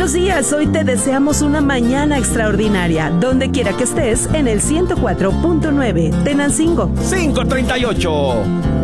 Buenos días, hoy te deseamos una mañana extraordinaria, donde quiera que estés en el 104.9 Tenancingo. 538.